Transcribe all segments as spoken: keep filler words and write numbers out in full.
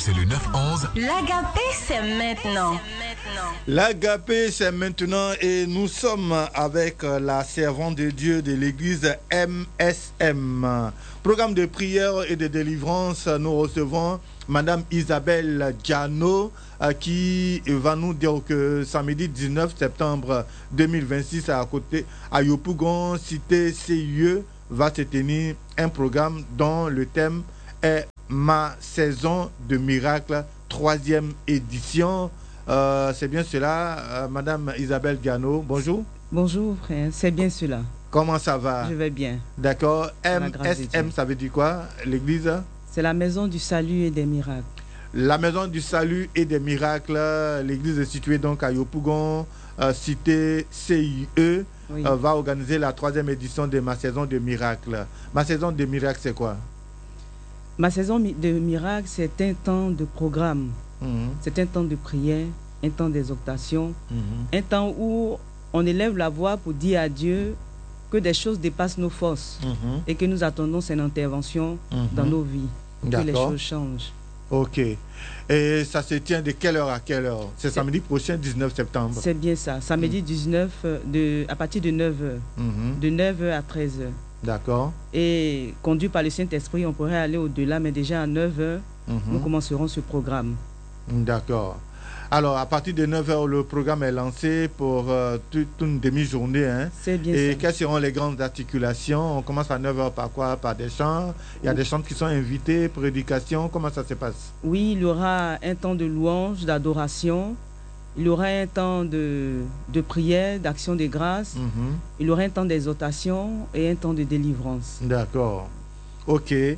c'est le neuf onze. L'Agapé, c'est maintenant. L'Agapé, c'est maintenant et nous sommes avec la servante de Dieu de l'église M S M. Programme de prière et de délivrance, nous recevons Madame Isabelle Diano qui va nous dire que samedi dix-neuf septembre deux mille vingt-six à côté à Yopougon, cité C I E, va se tenir un programme dont le thème est Ma saison de miracle, troisième édition. Euh, c'est bien cela, euh, Madame Isabelle Diano. Bonjour. Bonjour, frère. C'est bien cela. Comment ça va? Je vais bien. D'accord. M S M, ça veut dire quoi? L'église? C'est la maison du salut et des miracles. La maison du salut et des miracles. L'église est située donc à Yopougon, euh, cité C I E. Oui. Euh, va organiser la troisième édition de Ma saison de miracle. Ma saison de miracle, c'est quoi? Ma saison de miracle, c'est un temps de programme. Mmh. C'est un temps de prière, un temps d'exhortation, mmh. un temps où on élève la voix pour dire à Dieu que des choses dépassent nos forces mmh. et que nous attendons son intervention mmh. dans nos vies, que les choses changent. Ok. Et ça se tient de quelle heure à quelle heure? C'est samedi prochain, dix-neuf septembre. C'est bien ça. Samedi mmh. dix-neuf, de, à partir de neuf heures. Mmh. De neuf heures à treize heures. D'accord. Et conduit par le Saint-Esprit, on pourrait aller au-delà, mais déjà à neuf heures, mmh. nous commencerons ce programme. D'accord. Alors, à partir de neuf heures, le programme est lancé pour euh, toute une demi-journée. Hein. C'est bien Et ça. quelles seront les grandes articulations? On commence à neuf heures par quoi? Par des chants? Il y a oui. des chants qui sont invités, prédication. Comment ça se passe? Oui, il y aura un temps de louange, d'adoration. Il y aura un temps de, de prière, d'action de grâce. Mm-hmm. Il y aura un temps d'exhortation et un temps de délivrance. D'accord. Ok. Et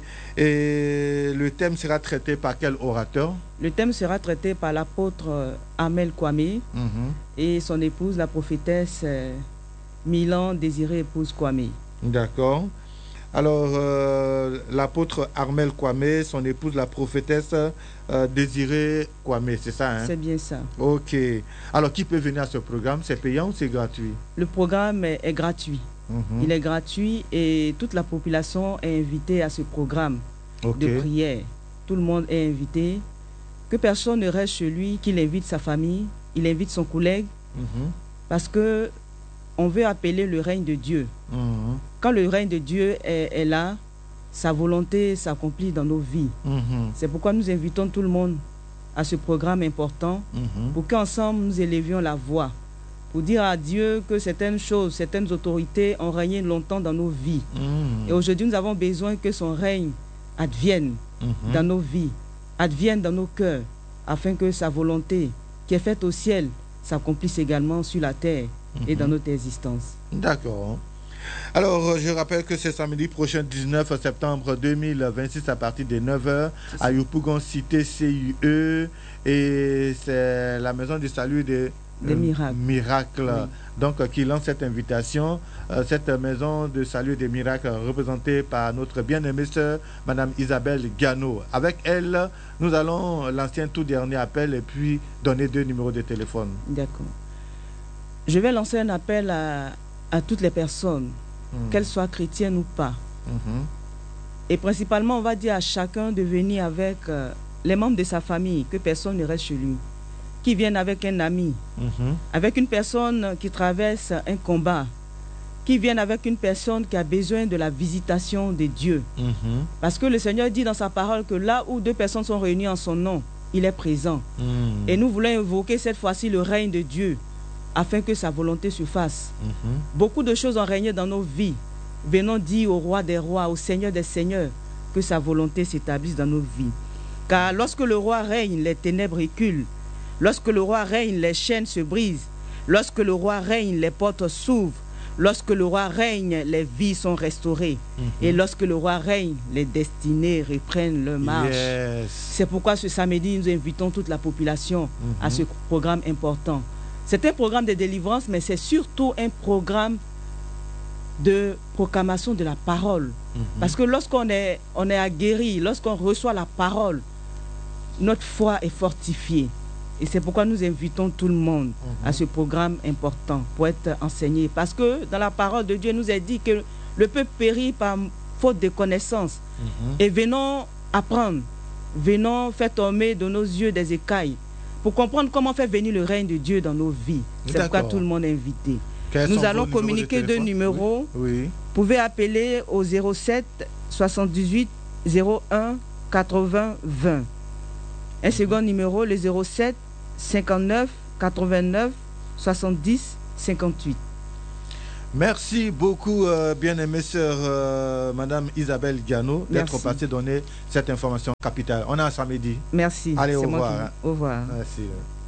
le thème sera traité par quel orateur? Le thème sera traité par l'apôtre Armel Kwame mm-hmm. et son épouse, la prophétesse euh, Milan Désirée épouse Kwame. D'accord. Alors, euh, l'apôtre Armel Kwame, son épouse, la prophétesse euh, Désirée Kwame, c'est ça, hein? C'est bien ça. Ok. Alors, qui peut venir à ce programme? C'est payant ou c'est gratuit? Le programme est, est gratuit. Mm-hmm. Il est gratuit et toute la population est invitée à ce programme okay. de prière. Tout le monde est invité. Que personne ne reste chez lui, qu'il invite sa famille, il invite son collègue, mm-hmm. parce que on veut appeler le règne de Dieu. Mm-hmm. Quand le règne de Dieu est, est là, sa volonté s'accomplit dans nos vies. Mm-hmm. C'est pourquoi nous invitons tout le monde à ce programme important, mm-hmm. pour qu'ensemble nous élevions la voix, pour dire à Dieu que certaines choses, certaines autorités ont régné longtemps dans nos vies. Mm-hmm. Et aujourd'hui, nous avons besoin que son règne advienne mm-hmm. dans nos vies, advienne dans nos cœurs, afin que sa volonté, qui est faite au ciel, s'accomplisse également sur la terre mm-hmm. et dans notre existence. D'accord. Alors, je rappelle que c'est samedi prochain, dix-neuf septembre deux mille vingt-six, à partir de neuf heures, à Yopougon, cité C I E, et c'est la maison du salut de des miracles. miracles. Oui. Donc, euh, qui lance cette invitation, euh, cette maison de salut des miracles représentée par notre bien-aimée sœur, Madame Isabelle Diano. Avec elle, nous allons lancer un tout dernier appel et puis donner deux numéros de téléphone. D'accord. Je vais lancer un appel à, à toutes les personnes, mmh. qu'elles soient chrétiennes ou pas. Mmh. Et principalement, on va dire à chacun de venir avec euh, les membres de sa famille, que personne ne reste chez lui. Qui viennent avec un ami, mm-hmm. avec une personne qui traverse un combat, qui viennent avec une personne qui a besoin de la visitation de Dieu. Mm-hmm. Parce que le Seigneur dit dans sa parole que là où deux personnes sont réunies en son nom, il est présent. Mm-hmm. Et nous voulons invoquer cette fois-ci le règne de Dieu, afin que sa volonté se fasse. Mm-hmm. Beaucoup de choses ont régné dans nos vies. Venons dire au roi des rois, au Seigneur des seigneurs, que sa volonté s'établisse dans nos vies. Car lorsque le roi règne, les ténèbres reculent. Lorsque le roi règne, les chaînes se brisent. Lorsque le roi règne, les portes s'ouvrent. Lorsque le roi règne, les vies sont restaurées. Mm-hmm. Et lorsque le roi règne, les destinées reprennent leur marche. Yes. C'est pourquoi ce samedi, nous invitons toute la population mm-hmm. à ce programme important. C'est un programme de délivrance, mais c'est surtout un programme de proclamation de la parole. Mm-hmm. Parce que lorsqu'on est, on est aguerri, lorsqu'on reçoit la parole, notre foi est fortifiée. Et c'est pourquoi nous invitons tout le monde mm-hmm. à ce programme important pour être enseigné. Parce que dans la parole de Dieu, il nous est dit que le peuple périt par faute de connaissance. Mm-hmm. Et venons apprendre venons faire tomber de nos yeux des écailles pour comprendre comment faire venir le règne de Dieu dans nos vies. C'est pourquoi tout le monde est invité. Quels Nous sont allons vos communiquer numéros de deux téléphone? numéros. Oui. Oui. Vous pouvez appeler au zéro sept soixante-dix-huit zéro un quatre-vingts vingt. Un second numéro, le zéro sept cinquante-neuf quatre-vingt-neuf soixante-dix cinquante-huit. Merci beaucoup, euh, bien-aimée sœur euh, Madame Isabelle Diano, d'être Merci. passée donner cette information capitale. On est à samedi. Merci. Allez, au C'est moi revoir. qui- hein. Au revoir. Merci.